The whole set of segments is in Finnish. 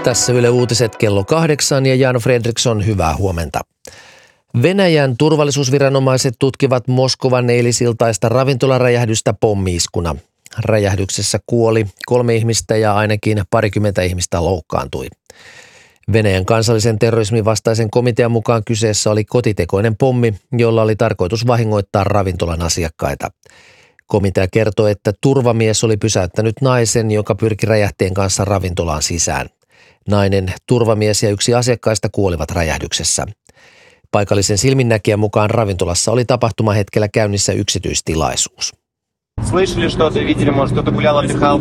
Tässä Yle Uutiset kello 8 ja Jan Fredriksson, hyvää huomenta. Venäjän turvallisuusviranomaiset tutkivat Moskovan eilisiltaista ravintolaräjähdystä pommi-iskuna. Räjähdyksessä kuoli 3 ihmistä ja ainakin 20 ihmistä loukkaantui. Venäjän kansallisen terrorismin vastaisen komitean mukaan kyseessä oli kotitekoinen pommi, jolla oli tarkoitus vahingoittaa ravintolan asiakkaita. Komitea kertoi, että turvamies oli pysäyttänyt naisen, joka pyrki räjähteen kanssa ravintolaan sisään. Nainen, turvamies ja 1 asiakkaista kuolivat räjähdyksessä. Paikallisen silminnäkijän mukaan ravintolassa oli tapahtumahetkellä käynnissä yksityistilaisuus. Слышали что-то, видели, может, кто-то гулял, отдыхал?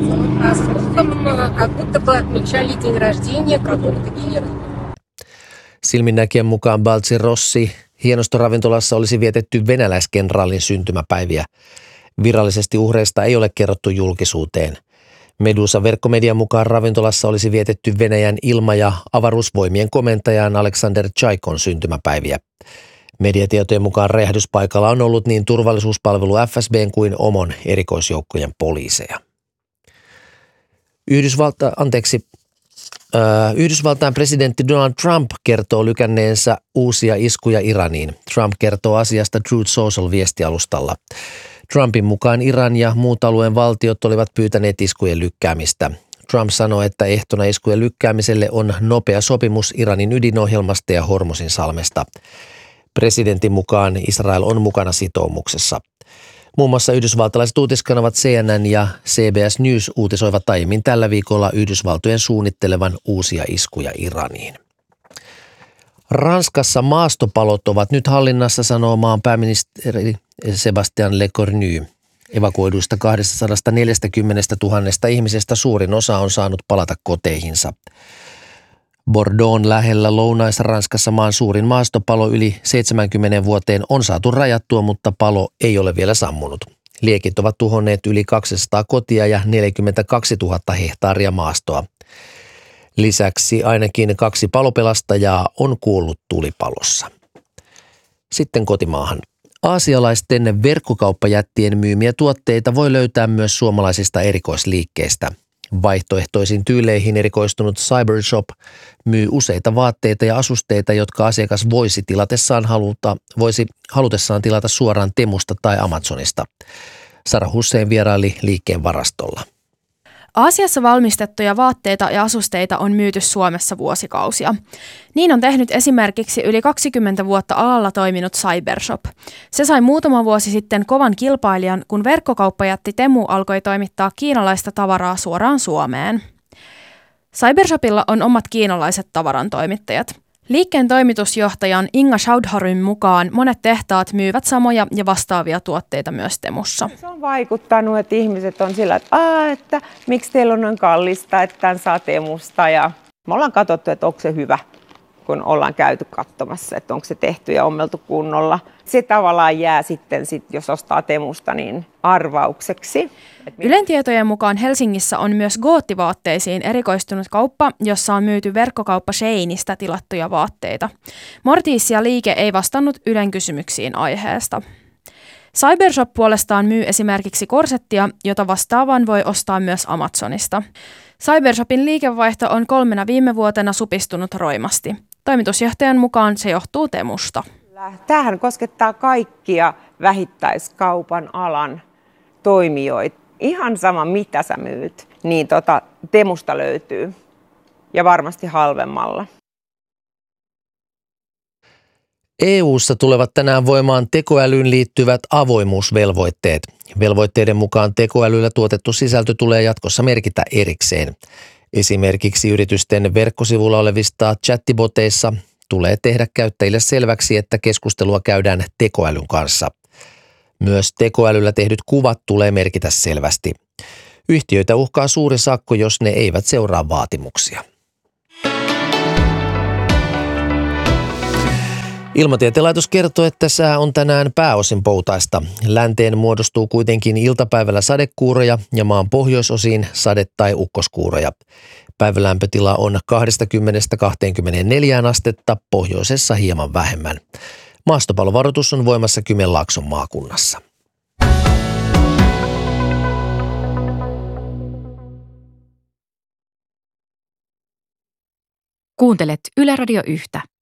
Silminnäkijän mukaan Baltsi Rossi hienostoravintolassa olisi vietetty venäläiskenraalin syntymäpäiviä. Virallisesti uhreista ei ole kerrottu julkisuuteen. Medusa-verkkomedian mukaan ravintolassa olisi vietetty Venäjän ilma- ja avaruusvoimien komentajan Aleksander Tšaikon syntymäpäiviä. Mediatietojen mukaan räjähdyspaikalla on ollut niin turvallisuuspalvelu FSB:n kuin OMON erikoisjoukkojen poliiseja. Yhdysvaltain presidentti Donald Trump kertoo lykänneensä uusia iskuja Iraniin. Trump kertoo asiasta Truth Social-viestialustalla. Trumpin mukaan Iran ja muut alueen valtiot olivat pyytäneet iskujen lykkäämistä. Trump sanoi, että ehtona iskujen lykkäämiselle on nopea sopimus Iranin ydinohjelmasta ja Hormuzin salmesta. Presidentin mukaan Israel on mukana sitoumuksessa. Muun muassa yhdysvaltalaiset uutiskanavat CNN ja CBS News uutisoivat aiemmin tällä viikolla Yhdysvaltojen suunnittelevan uusia iskuja Iraniin. Ranskassa maastopalot ovat nyt hallinnassa, sanoo maan pääministeri Sébastien Lecornu. Evakuoiduista 240 000 ihmisestä suurin osa on saanut palata koteihinsa. Bordeaux'n lähellä Lounais-Ranskassa maan suurin maastopalo yli 70 vuoteen on saatu rajattua, mutta palo ei ole vielä sammunut. Liekit ovat tuhonneet yli 200 kotia ja 42 000 hehtaaria maastoa. Lisäksi ainakin 2 palopelastajaa on kuollut tulipalossa. Sitten kotimaahan. Aasialaisten verkkokauppajättien myymiä tuotteita voi löytää myös suomalaisista erikoisliikkeistä. Vaihtoehtoisiin tyyleihin erikoistunut Cybershop myy useita vaatteita ja asusteita, jotka asiakas voisi halutessaan tilata suoraan Temusta tai Amazonista. Sara Hussein vieraili liikkeen varastolla. Aasiassa valmistettuja vaatteita ja asusteita on myyty Suomessa vuosikausia. Niin on tehnyt esimerkiksi yli 20 vuotta alalla toiminut Cybershop. Se sai muutama vuosi sitten kovan kilpailijan, kun verkkokauppajätti Temu alkoi toimittaa kiinalaista tavaraa suoraan Suomeen. Cybershopilla on omat kiinalaiset tavarantoimittajat. Liikkeen toimitusjohtajan Inga Schaudharyn mukaan monet tehtaat myyvät samoja ja vastaavia tuotteita myös Temussa. Se on vaikuttanut, että ihmiset on sillä, että miksi teillä on noin kallista, että tämän saa Temusta. Ja me ollaan katsottu, että onko se hyvä, kun ollaan käyty katsomassa, että onko se tehty ja ommeltu kunnolla. Se tavallaan jää sitten, jos ostaa Temusta, niin arvaukseksi. Ylen tietojen mukaan Helsingissä on myös goottivaatteisiin erikoistunut kauppa, jossa on myyty verkkokauppa Sheinistä tilattuja vaatteita. Morticia liike ei vastannut Ylen kysymyksiin aiheesta. Cybershop puolestaan myy esimerkiksi korsettia, jota vastaavan voi ostaa myös Amazonista. Cybershopin liikevaihto on 3 viime vuotena supistunut roimasti. Toimitusjohtajan mukaan se johtuu Temusta. Tämähän koskettaa kaikkia vähittäiskaupan alan toimijoita. Ihan sama mitä sä myyt, niin Temusta löytyy ja varmasti halvemmalla. EU:ssa tulevat tänään voimaan tekoälyyn liittyvät avoimuusvelvoitteet. Velvoitteiden mukaan tekoälyllä tuotettu sisältö tulee jatkossa merkitä erikseen. Esimerkiksi yritysten verkkosivulla olevista chattiboteissa tulee tehdä käyttäjille selväksi, että keskustelua käydään tekoälyn kanssa. Myös tekoälyllä tehdyt kuvat tulee merkitä selvästi. Yhtiöitä uhkaa suuri sakko, jos ne eivät seuraa vaatimuksia. Ilmatieteen laitos kertoo, että sää on tänään pääosin poutaista. Länteen muodostuu kuitenkin iltapäivällä sadekuuroja ja maan pohjoisosiin sade- tai ukkoskuuroja. Päivälämpötila on 20–24 astetta, pohjoisessa hieman vähemmän. Maastopalovaroitus on voimassa Kymenlaakson maakunnassa. Kuuntelet Yle Radio 1.